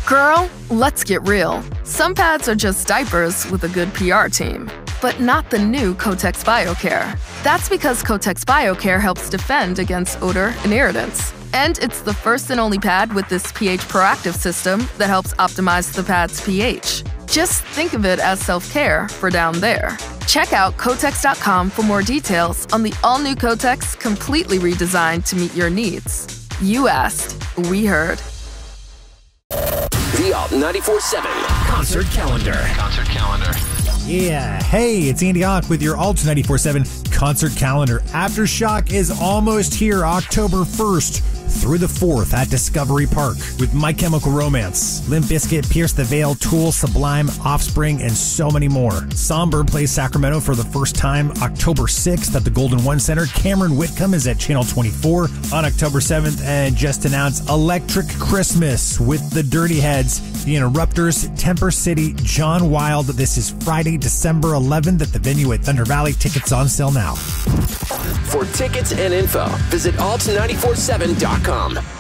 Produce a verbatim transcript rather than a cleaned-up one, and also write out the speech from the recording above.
Girl, let's get real. Some pads are just diapers with a good P R team, but not the new Kotex BioCare. That's because Kotex BioCare helps defend against odor and irritants. And it's the first and only pad with this pH proactive system that helps optimize the pad's pH. Just think of it as self-care for down there. Check out Kotex dot com for more details on the all-new Kotex, completely redesigned to meet your needs. You asked, we heard. The Alt ninety-four point seven Concert Calendar. Concert Calendar. Yeah, hey, it's Andy Ott with your Alt ninety-four point seven Concert Calendar. Aftershock is almost here, October first through the fourth at Discovery Park with My Chemical Romance, Limp Bizkit, Pierce the Veil, Tool, Sublime, Offspring, and so many more. Somber plays Sacramento for the first time October sixth at the Golden One Center. Cameron Whitcomb is at Channel twenty-four on October seventh, and just announced Electric Christmas with the Dirty Heads, The Interrupters, Temper City, John Wild. This is Friday, December eleventh at the venue at Thunder Valley. Tickets on sale now. For tickets and info, visit alt nine four seven dot com.